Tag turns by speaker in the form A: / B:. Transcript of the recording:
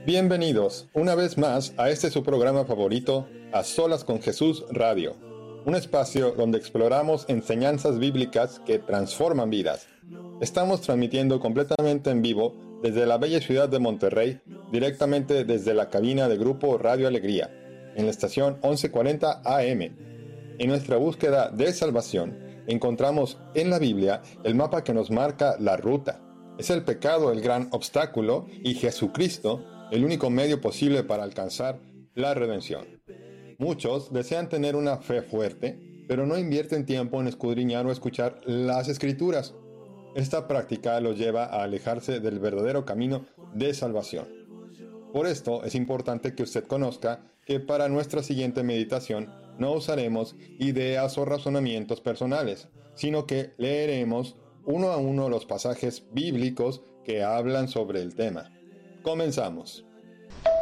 A: Bienvenidos una vez más a este su programa favorito, A Solas con Jesús Radio, un espacio donde exploramos enseñanzas bíblicas que transforman vidas. Estamos transmitiendo completamente en vivo desde la bella ciudad de Monterrey, directamente desde la cabina de Grupo Radio Alegría, en la estación 1140 AM. En nuestra búsqueda de salvación, encontramos en la Biblia el mapa que nos marca la ruta. Es el pecado el gran obstáculo y Jesucristo el único medio posible para alcanzar la redención. Muchos desean tener una fe fuerte, pero no invierten tiempo en escudriñar o escuchar las Escrituras. Esta práctica los lleva a alejarse del verdadero camino de salvación. Por esto es importante que usted conozca que para nuestra siguiente meditación no usaremos ideas o razonamientos personales, sino que leeremos uno a uno los pasajes bíblicos que hablan sobre el tema. Comenzamos.